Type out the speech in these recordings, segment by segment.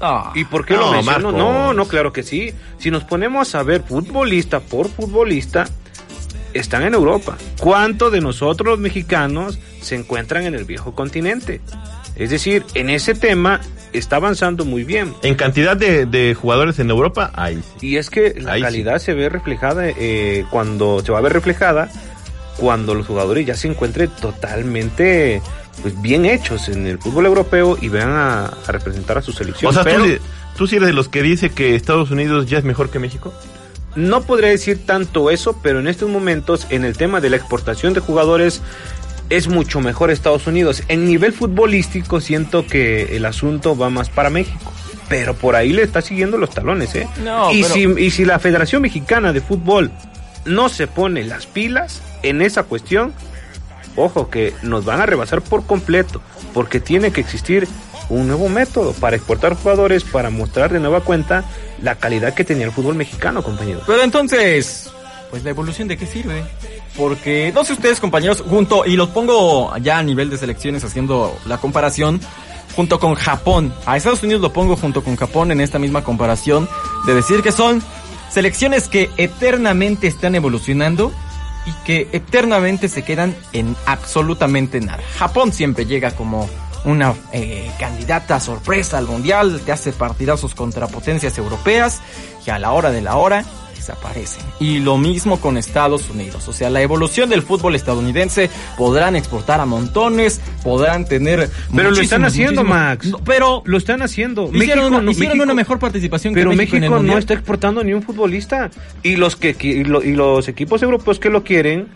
¿Y por qué lo menciono? No, claro que sí. Si nos ponemos a ver futbolista por futbolista, están en Europa. ¿Cuántos de nosotros los mexicanos se encuentran en el viejo continente? Es decir, en ese tema está avanzando muy bien. En cantidad de jugadores en Europa, ahí sí. Y es que la calidad se ve reflejada cuando se va a ver reflejada cuando los jugadores ya se encuentren totalmente bien hechos en el fútbol europeo y vean a representar a su selección. O sea, ¿tú sí eres de los que dice que Estados Unidos ya es mejor que México? No podría decir tanto eso, pero en estos momentos, en el tema de la exportación de jugadores, es mucho mejor Estados Unidos. En nivel futbolístico siento que el asunto va más para México, pero por ahí le está siguiendo los talones, ¿eh? Si la Federación Mexicana de Fútbol no se pone las pilas en esa cuestión, ojo que nos van a rebasar por completo, porque tiene que existir un nuevo método para exportar jugadores, para mostrar de nueva cuenta la calidad que tenía el fútbol mexicano, compañeros. Pero entonces, pues la evolución ¿de qué sirve? Porque, no sé ustedes, compañeros, y los pongo ya a nivel de selecciones haciendo la comparación, junto con Japón. A Estados Unidos lo pongo junto con Japón en esta misma comparación de decir que son selecciones que eternamente están evolucionando y que eternamente se quedan en absolutamente nada. Japón siempre llega como una candidata sorpresa al mundial, te hace partidazos contra potencias europeas y a la hora de la hora desaparecen. Y lo mismo con Estados Unidos. O sea, la evolución del fútbol estadounidense, podrán exportar a montones, podrán tener... Pero lo están haciendo, Max. No, pero lo están haciendo. Hicieron una mejor participación pero que México en el México mundial. No está exportando ni un futbolista. Y los equipos europeos que lo quieren,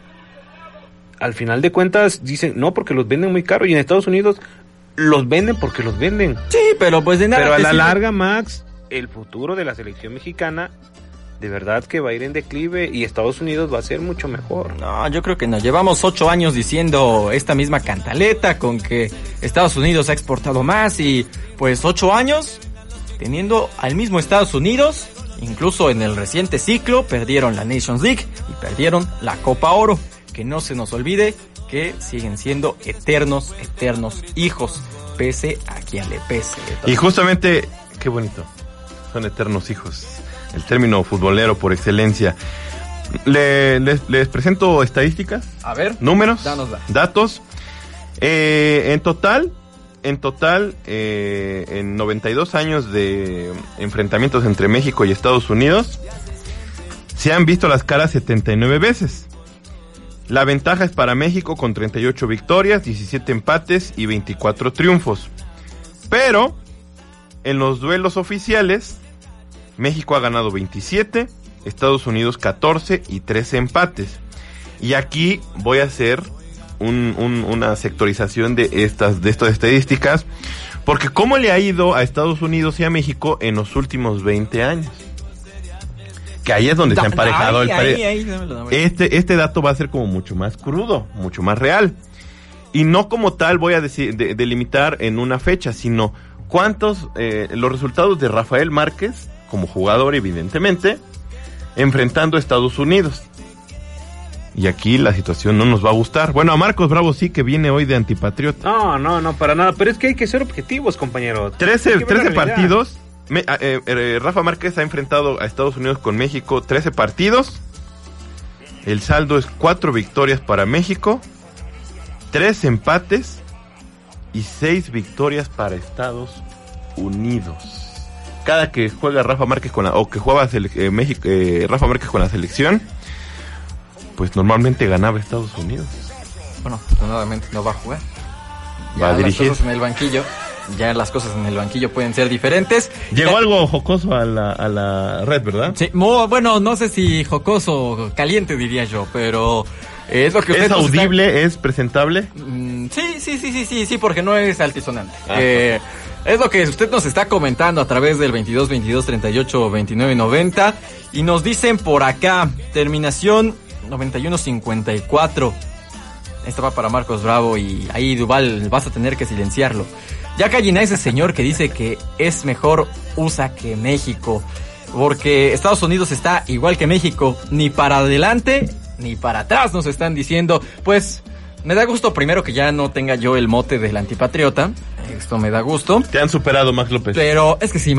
al final de cuentas dicen, no, porque los venden muy caro. Y en Estados Unidos los venden porque los venden. Sí, pero pues de nada. Pero a la larga, Max, el futuro de la selección mexicana de verdad que va a ir en declive y Estados Unidos va a ser mucho mejor. No, yo creo que no. Llevamos 8 años diciendo esta misma cantaleta con que Estados Unidos ha exportado más y pues 8 años teniendo al mismo Estados Unidos, incluso en el reciente ciclo perdieron la Nations League y perdieron la Copa Oro. Que no se nos olvide que siguen siendo eternos hijos, pese a quien le pese. Y justamente, qué bonito, son eternos hijos. El término futbolero por excelencia. Les presento estadísticas. A ver. Números. Datos. En total, en 92 años de enfrentamientos entre México y Estados Unidos, se han visto las caras 79 veces. La ventaja es para México con 38 victorias, 17 empates y 24 triunfos. Pero, en los duelos oficiales, México ha ganado 27, Estados Unidos 14 y 13 empates. Y aquí voy a hacer una sectorización de estas estadísticas, porque ¿cómo le ha ido a Estados Unidos y a México en los últimos 20 años? Que ahí es donde se ha emparejado este dato va a ser como mucho más crudo, mucho más real. Y no como tal voy a delimitar en una fecha, sino cuántos, los resultados de Rafael Márquez, como jugador evidentemente, enfrentando a Estados Unidos. Y aquí la situación no nos va a gustar. Bueno, a Marcos Bravo sí que viene hoy de antipatriota. No, para nada. Pero es que hay que ser objetivos, compañeros. 13 partidos. Rafa Márquez ha enfrentado a Estados Unidos con México 13 partidos. El saldo es 4 victorias para México, 3 empates y 6 victorias para Estados Unidos. Cada que juega Rafa Márquez Rafa Márquez con la selección, pues normalmente ganaba Estados Unidos. Bueno, afortunadamente no va a jugar. Va a dirigir. Ya las cosas en el banquillo pueden ser diferentes. Llegó algo jocoso a la red, ¿verdad? Sí, bueno, no sé si jocoso o caliente diría yo, pero es lo que usted... ¿Es audible? ¿Es presentable? Sí, porque no es altisonante. Es lo que usted nos está comentando a través del 22 22 38 29 90 y nos dicen por acá, terminación 91 54. Esta va para Marcos Bravo y ahí Duval vas a tener que silenciarlo. Ya callen a ese señor que dice que es mejor USA que México, porque Estados Unidos está igual que México, ni para adelante ni para atrás nos están diciendo. Pues me da gusto primero que ya no tenga yo el mote del antipatriota, esto me da gusto. Te han superado, Max López. Pero es que sí,